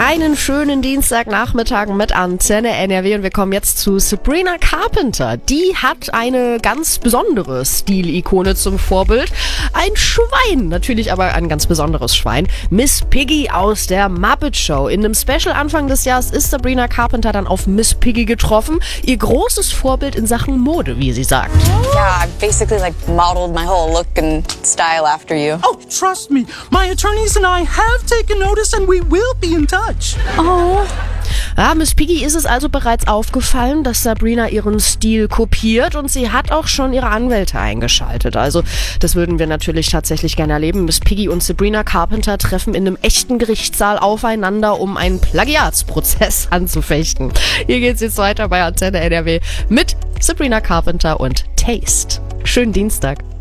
Einen schönen Dienstagnachmittag mit Antenne NRW und wir kommen jetzt zu Sabrina Carpenter. Die hat eine ganz besondere Stilikone zum Vorbild. Ein Schwein, natürlich aber ein ganz besonderes Schwein. Miss Piggy aus der Muppet Show. In einem Special Anfang des Jahres ist Sabrina Carpenter dann auf Miss Piggy getroffen. Ihr großes Vorbild in Sachen Mode, wie sie sagt. Yeah, I basically modeled my whole look and style after you. Oh, trust me, my attorneys and I have taken notice and we will be in touch. Oh. Ja, Miss Piggy ist es also bereits aufgefallen, dass Sabrina ihren Stil kopiert und sie hat auch schon ihre Anwälte eingeschaltet. Also das würden wir natürlich tatsächlich gerne erleben. Miss Piggy und Sabrina Carpenter treffen in einem echten Gerichtssaal aufeinander, um einen Plagiatsprozess anzufechten. Hier geht's jetzt weiter bei Antenne NRW mit Sabrina Carpenter und Taste. Schönen Dienstag.